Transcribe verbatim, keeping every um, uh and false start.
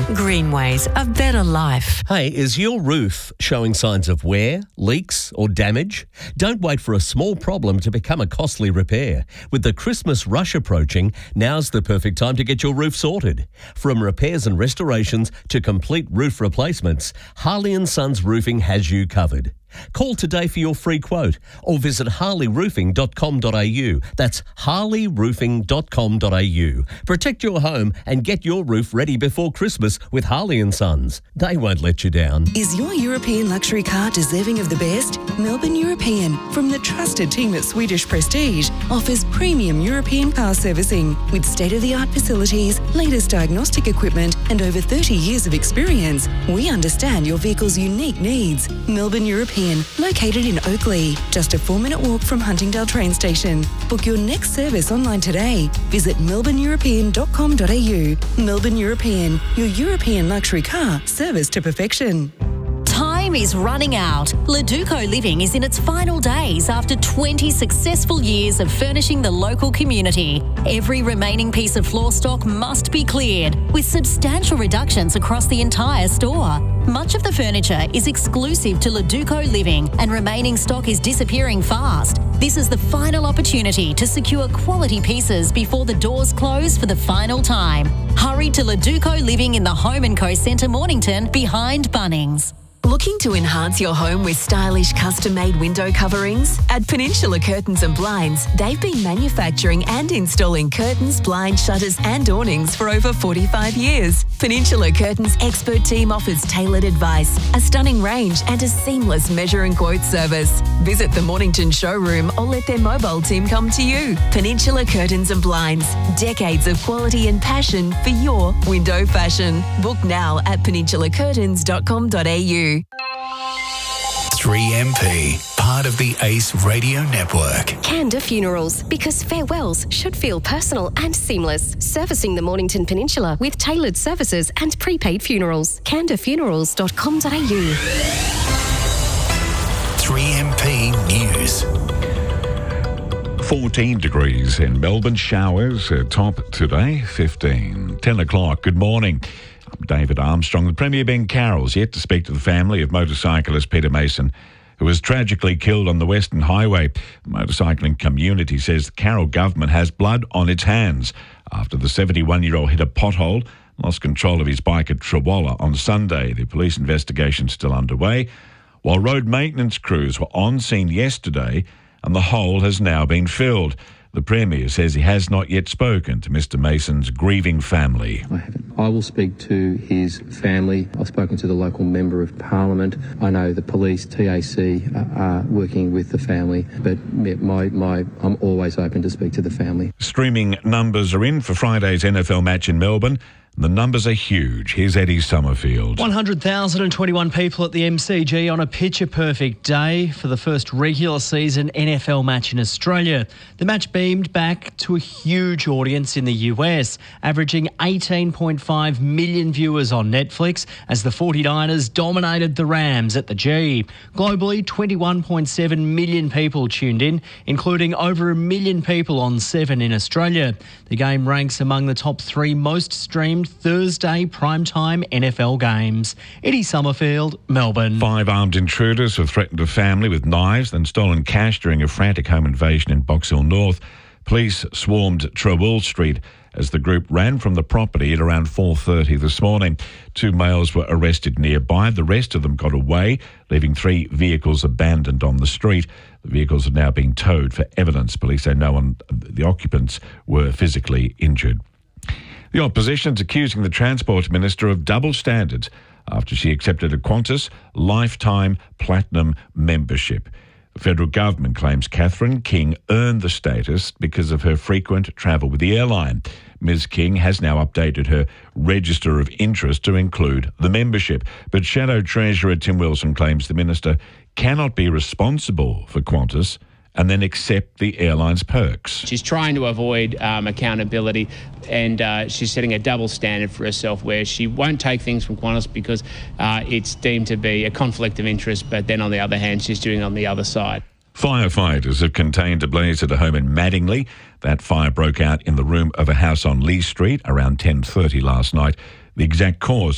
Greenways, a better life. Hey, is your roof showing signs of wear, leaks or damage? Don't wait for a small problem to become a costly repair. With the Christmas rush approaching, now's the perfect time to get your roof sorted. From repairs and restorations to complete roof replacements, Harley and Sons Roofing has you covered. Call today for your free quote or visit harley roofing dot com dot a u. That's harley roofing dot com dot a u. Protect your home and get your roof ready before Christmas with Harley and Sons. They won't let you down. Is your European luxury car deserving of the best? Melbourne European, from the trusted team at Swedish Prestige, offers premium European car servicing with state-of-the-art facilities, latest diagnostic equipment and over thirty years of experience. We understand your vehicle's unique needs. Melbourne European, located in Oakley, just a four-minute walk from Huntingdale train station. Book your next service online today. Visit melbourne european dot com dot a u. Melbourne European, your European luxury car service to perfection. Time is running out. Leduco Living is in its final days after twenty successful years of furnishing the local community. Every remaining piece of floor stock must be cleared, with substantial reductions across the entire store. Much of the furniture is exclusive to Leduco Living and remaining stock is disappearing fast. This is the final opportunity to secure quality pieces before the doors close for the final time. Hurry to Leduco Living in the Home and Co Centre, Mornington, behind Bunnings. Looking to enhance your home with stylish custom-made window coverings? At Peninsula Curtains and Blinds, they've been manufacturing and installing curtains, blinds, shutters and awnings for over forty-five years. Peninsula Curtains' expert team offers tailored advice, a stunning range and a seamless measure and quote service. Visit the Mornington showroom or let their mobile team come to you. Peninsula Curtains and Blinds, decades of quality and passion for your window fashion. Book now at peninsula curtains dot com dot a u. three M P, part of the Ace Radio Network. Canda Funerals, because farewells should feel personal and seamless. Servicing the Mornington Peninsula with tailored services and prepaid funerals. canda funerals dot com dot a u. three M P News. fourteen degrees in Melbourne. Showers uh, top today, fifteen. ten o'clock. Good morning. I'm David Armstrong. The Premier Ben Carroll's yet to speak to the family of motorcyclist Peter Mason, who was tragically killed on the Western Highway. The motorcycling community says the Carroll government has blood on its hands after the seventy-one-year-old hit a pothole, lost control of his bike at Trawalla on Sunday. The police investigation is still underway, while road maintenance crews were on scene yesterday and the hole has now been filled. The Premier says he has not yet spoken to Mister Mason's grieving family. I haven't. I will speak to his family. I've spoken to the local Member of Parliament. I know the police, T A C, uh, are working with the family, but my, my, I'm always open to speak to the family. Streaming numbers are in for Friday's N F L match in Melbourne. The numbers are huge. Here's Eddie Summerfield. one hundred thousand twenty-one people at the M C G on a picture-perfect day for the first regular season N F L match in Australia. The match beamed back to a huge audience in the U S, averaging eighteen point five million viewers on Netflix as the forty-niners dominated the Rams at the G. Globally, twenty-one point seven million people tuned in, including over a million people on Seven in Australia. The game ranks among the top three most streamed Thursday primetime N F L games. Eddie Summerfield, Melbourne. Five armed intruders have threatened a family with knives and stolen cash during a frantic home invasion in Box Hill North. Police swarmed Trawall Street as the group ran from the property at around four thirty this morning. Two males were arrested nearby. The rest of them got away, leaving three vehicles abandoned on the street. The vehicles are now being towed for evidence. Police say no one, the occupants, were physically injured. The opposition's accusing the Transport Minister of double standards after she accepted a Qantas lifetime platinum membership. The federal government claims Catherine King earned the status because of her frequent travel with the airline. Miz King has now updated her register of interest to include the membership. But Shadow Treasurer Tim Wilson claims the minister cannot be responsible for Qantas and then accept the airline's perks. She's trying to avoid um, accountability, and uh, she's setting a double standard for herself where she won't take things from Qantas because uh, it's deemed to be a conflict of interest, but then on the other hand, she's doing it on the other side. Firefighters have contained a blaze at a home in Madingley. That fire broke out in the room of a house on Lee Street around ten thirty last night. The exact cause